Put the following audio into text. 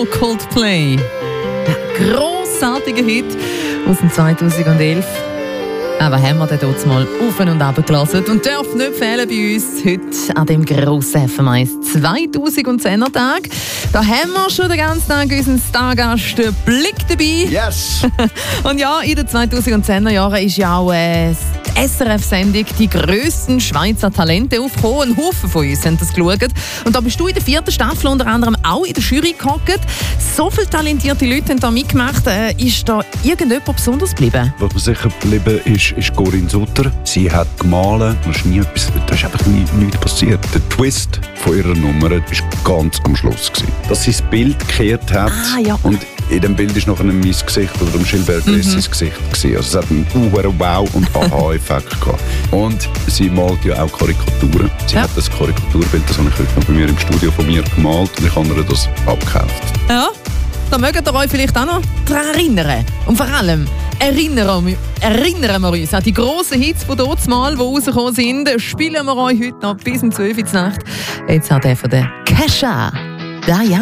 von Coldplay. Ein grossartiger Hit aus dem 2011. Aber haben wir den dort mal auf und runter gelassen und darf nicht fehlen bei uns heute an dem grossen FM1 2010er Tag. Da haben wir schon den ganzen Tag unseren Stargast Blick dabei. Yes! Und ja, in den 2010er Jahren ist ja auch die SRF-Sendung «Die grössten Schweizer Talente» aufgekommen. Ein Haufen von uns haben das geschaut. Und da bist du in der 4. Staffel unter anderem auch in der Jury gehockt. So viele talentierte Leute haben da mitgemacht. Ist da irgendjemand besonders geblieben? Was mir sicher geblieben ist Corinne Sutter. Sie hat gemahlen, da ist einfach nichts passiert. Der Twist von ihrer Nummer war ganz am Schluss. Dass sie das Bild gekehrt hat und in dem Bild ist nachher mein Gesicht oder Gilbert Gressis Gesicht gewesen. Also es hat einen Wow- und Aha-Effekt gehabt. Und sie malt ja auch Karikaturen. Sie hat das Karikaturbild, das habe ich heute noch bei mir im Studio von mir gemalt und ich habe ihr das abgekauft. Ja, da mögt ihr euch vielleicht auch noch daran erinnern. Und vor allem erinnern wir uns an die grossen Hits von dort mal, die rausgekommen sind. Spielen wir euch heute noch bis um 12 Uhr Nacht. Jetzt hat er von der Kesha. Da ja.